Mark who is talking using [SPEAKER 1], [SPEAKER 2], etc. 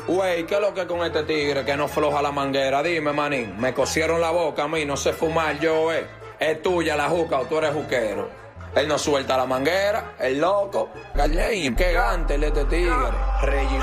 [SPEAKER 1] Güey, ¿qué es lo que con este tigre que no floja la manguera? Dime, manín, me cosieron la boca a mí, no sé fumar yo, ¿Es tuya la juca o tú eres juquero? Él no suelta la manguera, el loco. Qué gante este tigre.